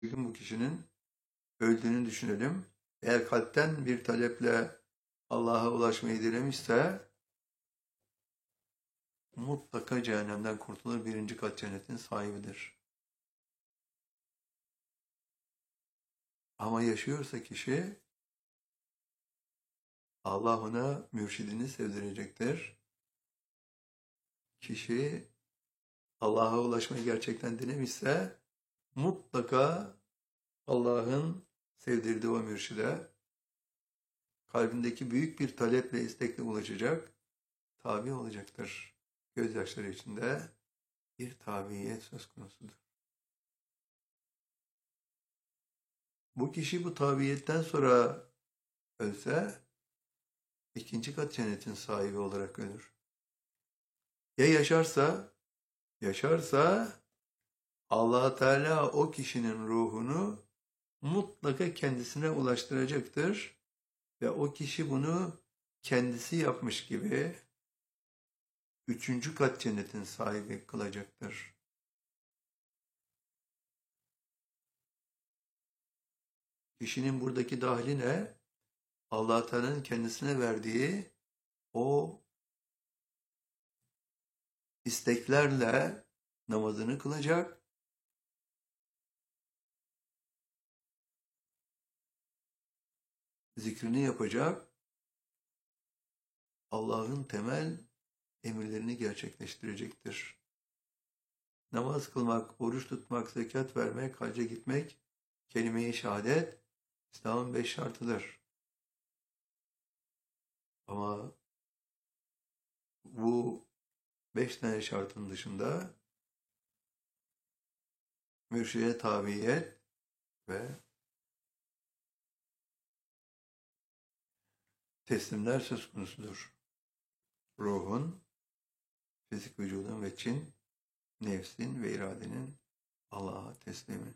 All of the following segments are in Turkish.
Bugün bu kişinin öldüğünü düşünelim. Eğer kalpten bir taleple Allah'a ulaşmayı dilemişse mutlaka cehennemden kurtulur, birinci kat cennetin sahibidir. Ama yaşıyorsa kişi Allah ona mürşidini sevdirecektir. Kişi Allah'a ulaşmayı gerçekten dilemişse mutlaka Allah'ın sevdirdiği o mürşide kalbindeki büyük bir taleple, istekle ulaşacak, tabi olacaktır. Gözyaşları içinde bir tabiyet söz konusudur. Bu kişi bu tabiyetten sonra ölse ikinci kat cennetin sahibi olarak ölür. Ya yaşarsa Allah Teala o kişinin ruhunu mutlaka kendisine ulaştıracaktır ve o kişi bunu kendisi yapmış gibi üçüncü kat cennetin sahibi kılacaktır. Kişinin buradaki dahli ne? Allah Teala'nın kendisine verdiği o isteklerle namazını kılacak, zikrini yapacak, Allah'ın temel emirlerini gerçekleştirecektir. Namaz kılmak, oruç tutmak, zekat vermek, hacca gitmek, kelime-i şehadet, İslam'ın 5 şartıdır. Ama bu 5 tane şartın dışında mürşide tabiyet ve teslimler söz konusudur. Ruhun, fizik vücudun ve çin, nefsin ve iradenin Allah'a teslimi.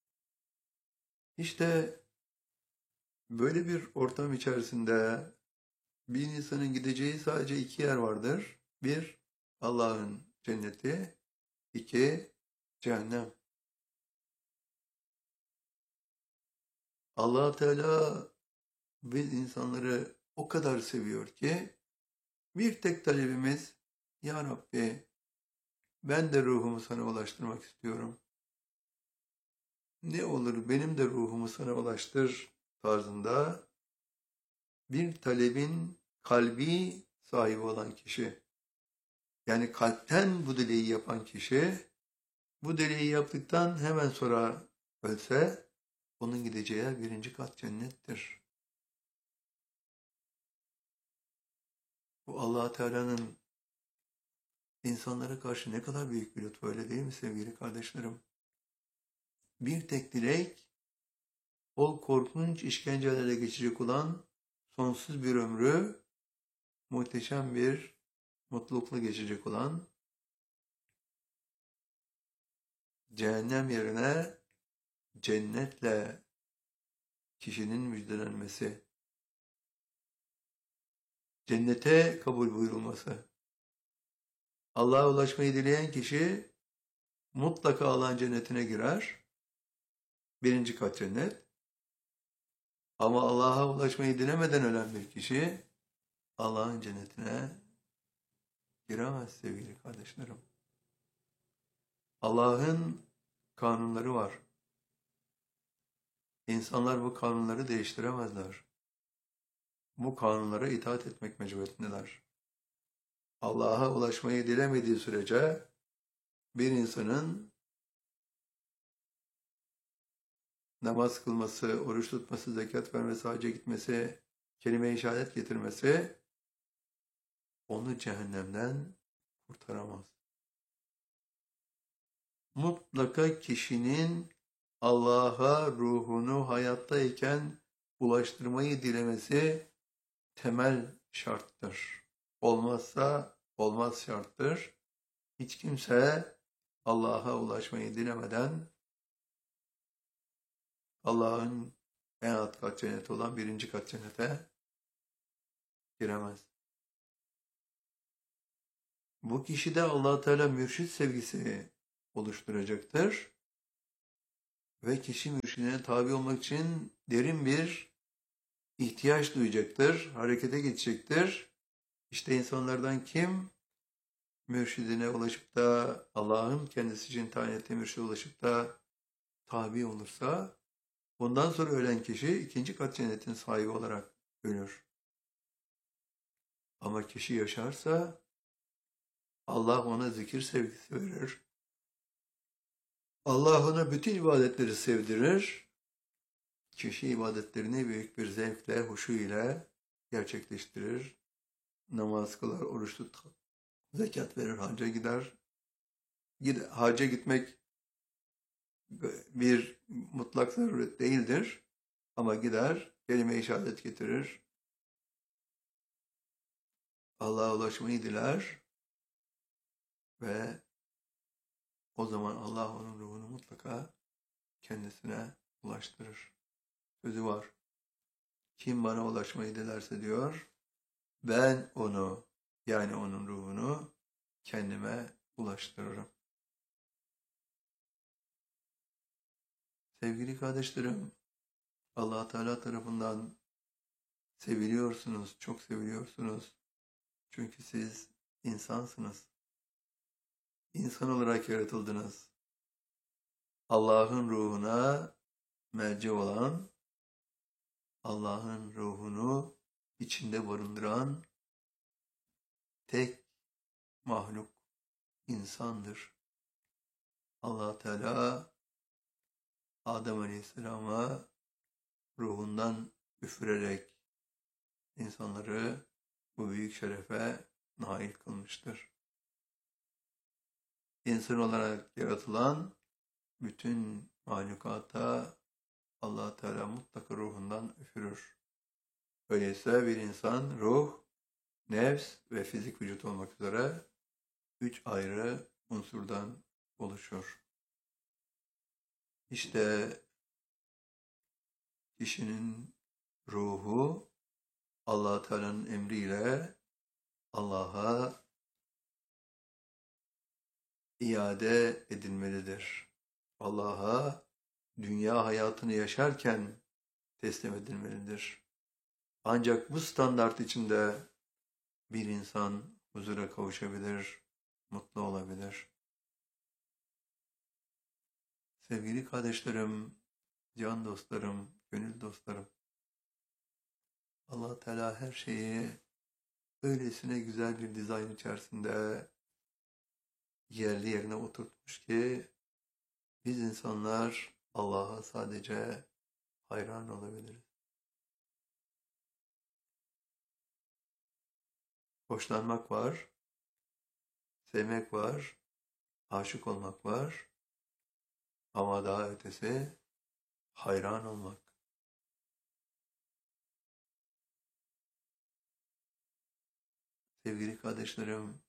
İşte böyle bir ortam içerisinde bir insanın gideceği sadece iki yer vardır. Bir, Allah'ın cenneti. İki, cehennem. Allah Teala biz insanları o kadar seviyor ki bir tek talebimiz, Ya Rabbi ben de ruhumu sana ulaştırmak istiyorum. Ne olur benim de ruhumu sana ulaştır tarzında bir talebin kalbi sahibi olan kişi. Yani kalpten bu dileği yapan kişi, bu dileği yaptıktan hemen sonra ölse, onun gideceği yer birinci kat cennettir. Bu Allah Teala'nın insanlara karşı ne kadar büyük bir lütfu, öyle değil mi sevgili kardeşlerim? Bir tek dilek, o korkunç işkencelerle geçecek olan sonsuz bir ömrü, muhteşem bir mutlulukla geçecek olan, cehennem yerine cennetle kişinin müjdelenmesi, cennete kabul buyurulması. Allah'a ulaşmayı dileyen kişi mutlaka Allah'ın cennetine girer. Birinci kat cennet. Ama Allah'a ulaşmayı dilemeden ölen bir kişi Allah'ın cennetine giremez sevgili kardeşlerim. Allah'ın kanunları var. İnsanlar bu kanunları değiştiremezler. Bu kanunlara itaat etmek mecburiyetindeler. Allah'a ulaşmayı dilemediği sürece bir insanın namaz kılması, oruç tutması, zekat vermesi, hacca gitmesi, kelime-i şehadet getirmesi onu cehennemden kurtaramaz. Mutlaka kişinin Allah'a ruhunu hayattayken ulaştırmayı dilemesi temel şarttır. Olmazsa olmaz şarttır. Hiç kimse Allah'a ulaşmayı dilemeden Allah'ın en alt kat cenneti olan birinci kat cennete giremez. Bu kişide Allah Teala mürşit sevgisi oluşturacaktır. ve kişi mürşidine tabi olmak için derin bir ihtiyaç duyacaktır, harekete geçecektir. İşte insanlardan kim mürşidine ulaşıp da Allah'ın kendisi için tayin ettiği mürşide ulaşıp da tabi olursa bundan sonra ölen kişi ikinci kat cennetin sahibi olarak ölür. Ama kişi yaşarsa Allah ona zikir sevgisi verir. Allah ona bütün ibadetleri sevdirir. Kişi ibadetlerini büyük bir zevkle, huşu ile gerçekleştirir. Namaz kılar, oruç tutar, zekat verir, hacca gider. Hacca gitmek bir mutlak zaruret değildir. Ama gider, kelime-i şehadet getirir. Allah'a ulaşmayı diler ve o zaman Allah onun ruhunu mutlaka kendisine ulaştırır. Sözü var. Kim bana ulaşmayı dilerse diyor, ben onu, yani onun ruhunu kendime ulaştırırım. Sevgili kardeşlerim, Allah Teala tarafından seviliyorsunuz, çok seviliyorsunuz. Çünkü siz insansınız. İnsan olarak yaratıldınız. Allah'ın ruhuna merci olan, Allah'ın ruhunu içinde barındıran tek mahluk insandır. Allah Teala Adem Aleyhisselam'a ruhundan üfürerek insanları bu büyük şerefe nail kılmıştır. İnsan olarak yaratılan bütün mahlukata Allah Teala mutlaka ruhundan üfürür. Öyleyse bir insan ruh, nefs ve fizik vücut olmak üzere 3 ayrı unsurdan oluşur. İşte kişinin ruhu Allah Teala'nın emriyle Allah'a iade edilmelidir. Allah'a dünya hayatını yaşarken teslim edilmelidir. Ancak bu standart içinde bir insan huzura kavuşabilir, mutlu olabilir. Sevgili kardeşlerim, can dostlarım, gönül dostlarım, Allah Teala her şeyi öylesine güzel bir dizayn içerisinde yerli yerine oturtmuş ki biz insanlar Allah'a sadece hayran olabiliriz. Hoşlanmak var, sevmek var, aşık olmak var ama daha ötesi hayran olmak. Sevgili kardeşlerim,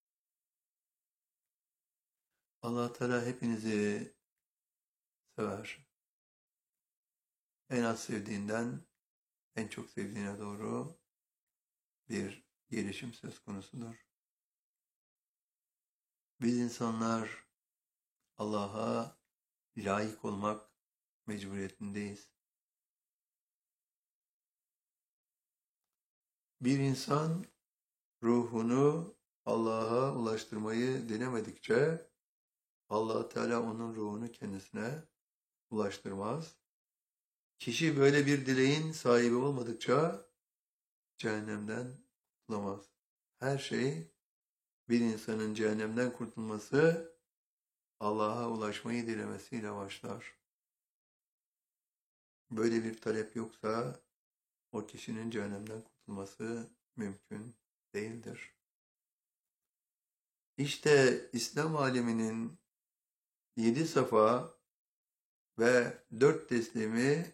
Allah Teala hepinizi sever. En az sevdiğinden en çok sevdiğine doğru bir gelişim söz konusudur. Biz insanlar Allah'a layık olmak mecburiyetindeyiz. Bir insan ruhunu Allah'a ulaştırmayı denemedikçe Allah Teala onun ruhunu kendisine ulaştırmaz. Kişi böyle bir dileğin sahibi olmadıkça cehennemden kurtulamaz. Her şey bir insanın cehennemden kurtulması Allah'a ulaşmayı dilemesiyle başlar. Böyle bir talep yoksa o kişinin cehennemden kurtulması mümkün değildir. İşte İslam aleminin 7 safa ve 4 teslimi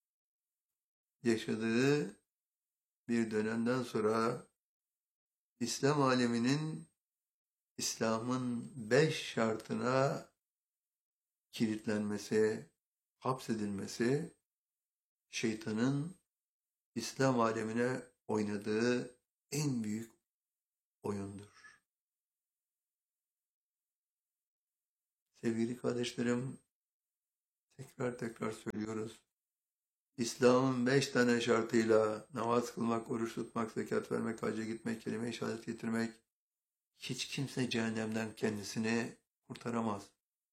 yaşadığı bir dönemden sonra İslam aleminin İslam'ın 5 şartına kilitlenmesi, hapsedilmesi, şeytanın İslam alemine oynadığı en büyük oyundur. Sevgili kardeşlerim, tekrar tekrar söylüyoruz. İslam'ın 5 tane şartıyla namaz kılmak, oruç tutmak, zekat vermek, hacca gitmek, kelime-i şehadet getirmek, hiç kimse cehennemden kendisini kurtaramaz.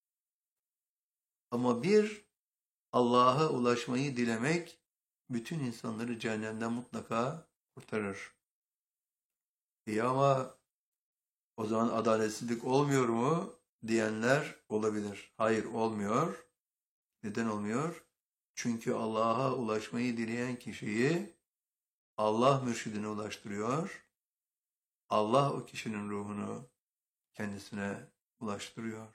Ama bir Allah'a ulaşmayı dilemek bütün insanları cehennemden mutlaka kurtarır. İyi ama o zaman adaletsizlik olmuyor mu diyenler olabilir. Hayır, olmuyor. Neden olmuyor? Çünkü Allah'a ulaşmayı dileyen kişiyi Allah mürşidine ulaştırıyor. Allah o kişinin ruhunu kendisine ulaştırıyor.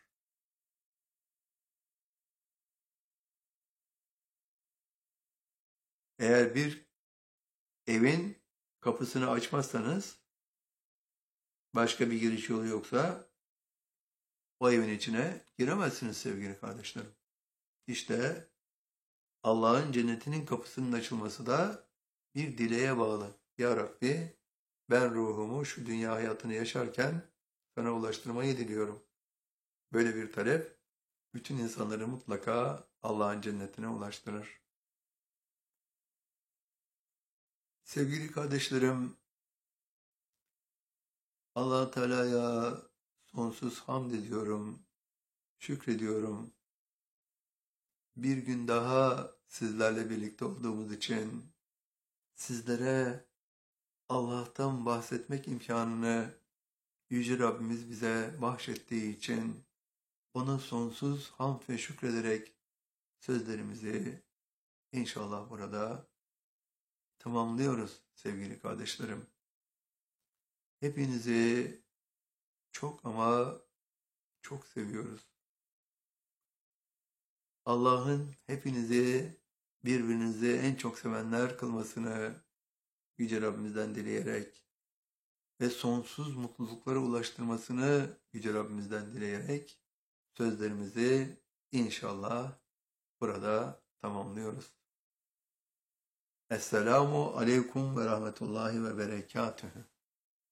Eğer bir evin kapısını açmazsanız, başka bir giriş yolu yoksa o evin içine giremezsiniz sevgili kardeşlerim. İşte Allah'ın cennetinin kapısının açılması da bir dileğe bağlı. Ya Rabbi, ben ruhumu şu dünya hayatını yaşarken sana ulaştırmayı diliyorum. Böyle bir talep bütün insanları mutlaka Allah'ın cennetine ulaştırır. Sevgili kardeşlerim, Allah Teala'ya sonsuz hamd ediyorum, şükrediyorum. Bir gün daha sizlerle birlikte olduğumuz için, sizlere Allah'tan bahsetmek imkanını Yüce Rabbimiz bize bahşettiği için ona sonsuz hamd ve şükrederek sözlerimizi inşallah burada tamamlıyoruz sevgili kardeşlerim. Hepinizi çok ama çok seviyoruz. Allah'ın hepinizi birbirinizi en çok sevenler kılmasını Yüce Rabbimizden dileyerek ve sonsuz mutluluklara ulaştırmasını Yüce Rabbimizden dileyerek sözlerimizi inşallah burada tamamlıyoruz. Esselamu aleyküm ve rahmetullahi ve berekatühü.